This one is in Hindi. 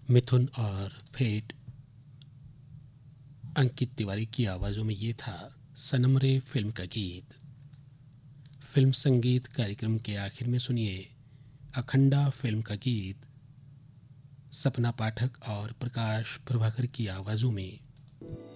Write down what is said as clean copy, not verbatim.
मिथुन और फेट अंकित तिवारी की आवाज़ों में ये था सनम रे फिल्म का गीत। फिल्म संगीत कार्यक्रम के आखिर में सुनिए अखंडा फिल्म का गीत सपना पाठक और प्रकाश प्रभाकर की आवाज़ों में।